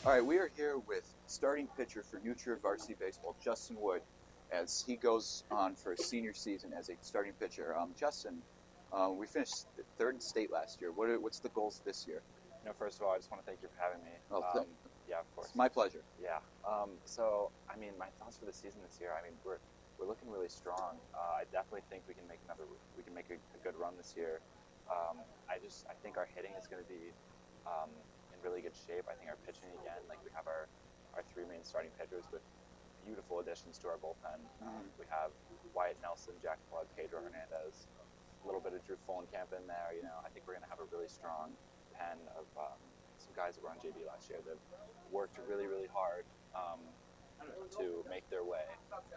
All right, we are here with starting pitcher for New Trier Varsity Baseball, Justin Wood, as he goes on for his senior season as a starting pitcher. Justin, we finished third in state last year. What's the goals this year? First of all, I just want to thank you for having me. Oh, yeah, of course. It's my pleasure. Yeah. My thoughts for the season this year. We're looking really strong. I definitely think we can make a good run this year. I think our hitting is going to be in really good shape. I think our pitching again, like we have our three main starting pitchers with beautiful additions to our bullpen. We have Wyatt Nelson, Jack Flood, Pedro Hernandez, a little bit of Drew Fullenkamp in there. I think we're going to have a really strong pen of some guys that were on JV last year that worked really, really hard to make their way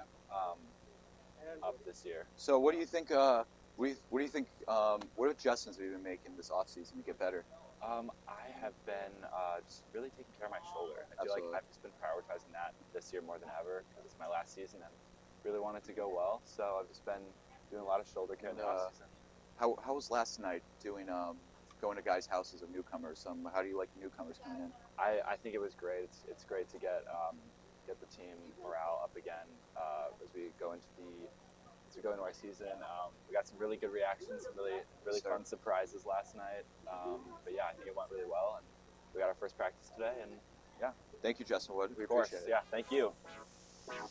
up this year. So, what do you think? What do you think? What adjustments have you been making this offseason to get better? I have been just really taking care of my shoulder. I feel like I've just been prioritizing that this year more than ever because it's my last season and really want it to go well. So I've just been doing a lot of shoulder care in the offseason. How was last night doing going to guys' houses of newcomers? How do you like the newcomers coming in? I think it was great. It's great to get the team morale up again as we go into our season. We got some really good reactions, some really fun surprises last night. But yeah, I think it went really well, and we got our first practice today. And yeah, thank you, Justin Wood. We appreciate it. Yeah, thank you.